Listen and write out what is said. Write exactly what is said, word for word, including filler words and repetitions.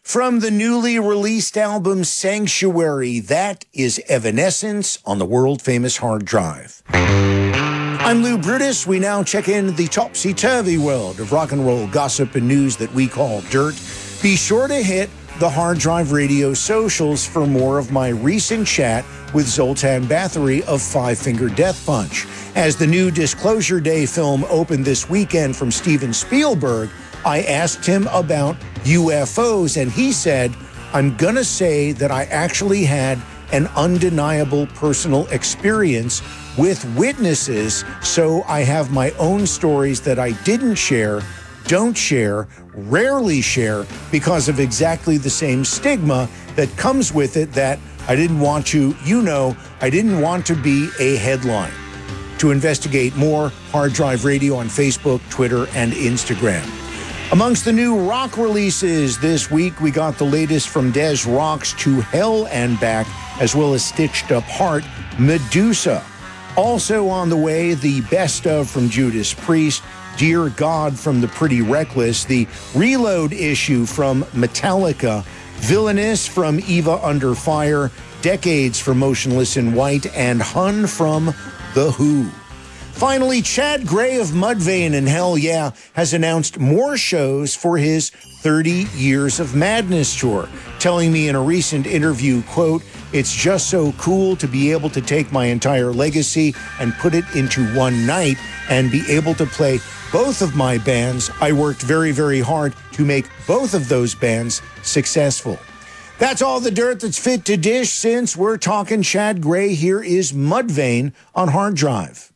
From the newly released album Sanctuary, that is Evanescence on the world-famous hard drive. I'm Lou Brutus. We now check in the topsy-turvy world of rock and roll gossip and news that we call dirt. Be sure to hit the Hard Drive Radio socials for more of my recent chat with Zoltan Bathory of Five Finger Death Punch. As the new Disclosure Day film opened this weekend from Steven Spielberg, I asked him about U F Os, and he said, I'm going to say that I actually had an undeniable personal experience with witnesses, so I have my own stories that I didn't share, don't share, rarely share, because of exactly the same stigma that comes with it, that I didn't want to, you know, I didn't want to be a headline. To investigate more, Hard Drive Radio on Facebook, Twitter, and Instagram. Amongst the new rock releases this week, we got the latest from Des Rock's To Hell and Back, as well as Stitched Up Heart, Medusa. Also on the way, the best of from Judas Priest, Dear God from the Pretty Reckless, the Reload issue from Metallica, Villainous from Eva Under Fire, Decades from Motionless in White, and Hun from The Who. Finally, Chad Gray of Mudvayne and Hell Yeah has announced more shows for his thirty Years of Madness tour, telling me in a recent interview, quote, it's just so cool to be able to take my entire legacy and put it into one night and be able to play both of my bands. I worked very, very hard to make both of those bands successful. That's all the dirt that's fit to dish. Since we're talking Chad Gray, here is Mudvayne on Hard Drive.